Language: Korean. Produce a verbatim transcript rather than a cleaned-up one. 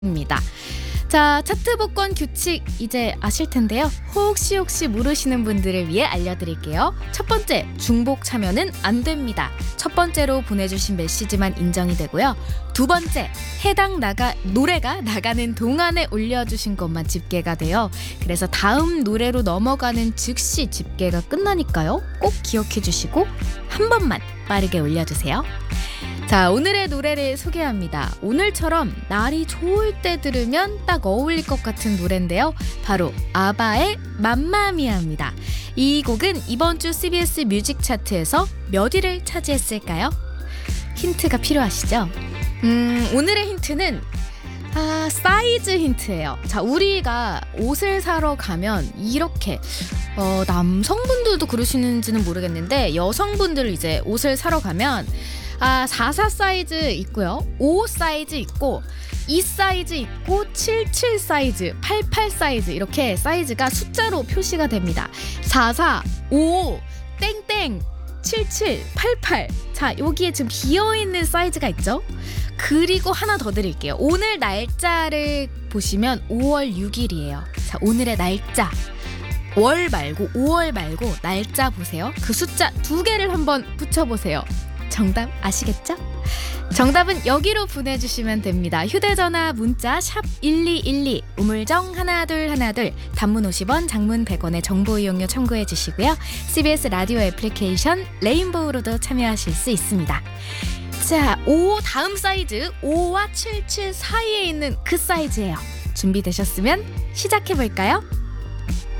입니다. 자, 차트 복권 규칙 이제 아실 텐데요. 혹시 혹시 모르시는 분들을 위해 알려드릴게요. 첫 번째, 중복 참여는 안 됩니다. 첫 번째로 보내주신 메시지만 인정이 되고요. 두 번째, 해당 나가 노래가 나가는 동안에 올려주신 것만 집계가 돼요. 그래서 다음 노래로 넘어가는 즉시 집계가 끝나니까요. 꼭 기억해 주시고 한 번만 빠르게 올려주세요. 자, 오늘의 노래를 소개합니다. 오늘처럼 날이 좋을 때 들으면 딱 어울릴 것 같은 노래인데요. 바로 아바의 맘마미아입니다. 이 곡은 이번 주 씨비에스 뮤직 차트에서 몇 위를 차지했을까요? 힌트가 필요하시죠? 음, 오늘의 힌트는 아, 사이즈 힌트예요. 자, 우리가 옷을 사러 가면 이렇게 어, 남성분들도 그러시는지는 모르겠는데 여성분들 이제 옷을 사러 가면 아, 사십사 사이즈 있고요. 오십오 사이즈 있고 이 사이즈 있고 칠십칠 사이즈, 팔십팔 사이즈 이렇게 사이즈가 숫자로 표시가 됩니다. 사십사, 오십오, 땡땡, 칠십칠, 팔십팔. 자, 여기에 지금 비어있는 사이즈가 있죠? 그리고 하나 더 드릴게요. 오늘 날짜를 보시면 오월 육일이에요. 자, 오늘의 날짜. 월 말고 오월 말고 날짜 보세요. 그 숫자 두 개를 한번 붙여보세요. 정답 아시겠죠? 정답은 여기로 보내주시면 됩니다. 휴대전화 문자 샵 일이일이 우물정 하나둘 하나둘 단문 오십 원 장문 백 원의 정보 이용료 참고해 주시고요. 씨비에스 라디오 애플리케이션 레인보우로도 참여하실 수 있습니다. 자, 오 다음 사이즈 오와 칠십칠 사이에 있는 그 사이즈예요. 준비되셨으면 시작해볼까요?